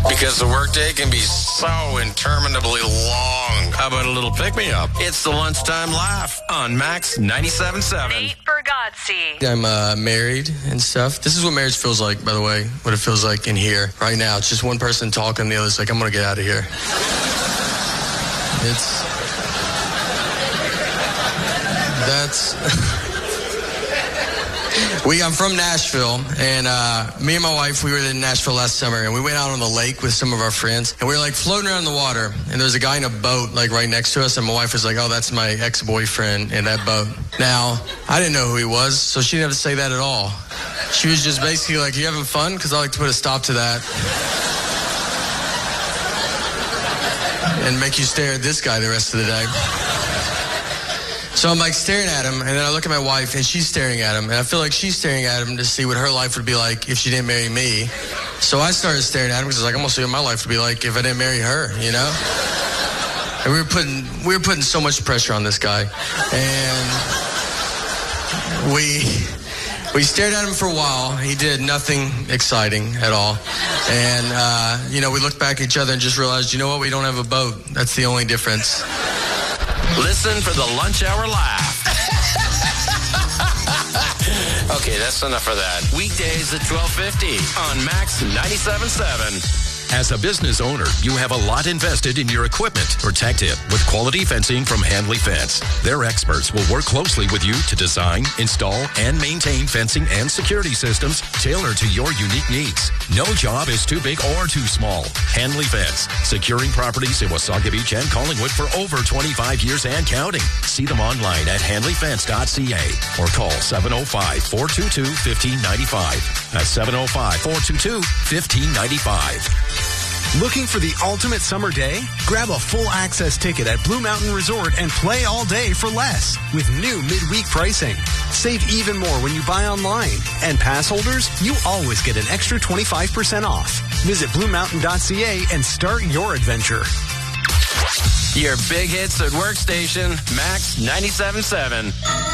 Because the workday can be so interminably long. How about a little pick-me-up? It's the Lunchtime Laugh on Max 97.7. Nate Bargatze. I'm married and stuff. This is what marriage feels like, by the way, what it feels like in here right now. It's just one person talking, the other's like, I'm going to get out of here. I'm from Nashville, and me and my wife, we were in Nashville last summer, and we went out on the lake with some of our friends, and we were like floating around the water, and there was a guy in a boat like right next to us, and my wife was like, oh, that's my ex-boyfriend in that boat. Now, I didn't know who he was, so she didn't have to say that at all. She was just basically like, you having fun? Because I like to put a stop to that. And make you stare at this guy the rest of the day. So I'm like staring at him, and then I look at my wife, and she's staring at him, and I feel like she's staring at him to see what her life would be like if she didn't marry me. So I started staring at him because I was like, I'm gonna see what my life would be like if I didn't marry her, you know? And we were putting so much pressure on this guy, and we stared at him for a while. He did nothing exciting at all, and we looked back at each other and just realized, you know what? We don't have a boat. That's the only difference. Listen for the Lunch Hour Laugh. Okay, that's enough of that. Weekdays at 12:50 on Max 97.7. As a business owner, you have a lot invested in your equipment. Protect it with quality fencing from Handley Fence. Their experts will work closely with you to design, install, and maintain fencing and security systems tailored to your unique needs. No job is too big or too small. Handley Fence, securing properties in Wasaga Beach and Collingwood for over 25 years and counting. See them online at handleyfence.ca or call 705-422-1595. That's 705-422-1595. Looking for the ultimate summer day? Grab a full access ticket at Blue Mountain Resort and play all day for less with new midweek pricing. Save even more when you buy online. And pass holders, you always get an extra 25% off. Visit bluemountain.ca and start your adventure. Your big hits at Workstation, Max 97.7.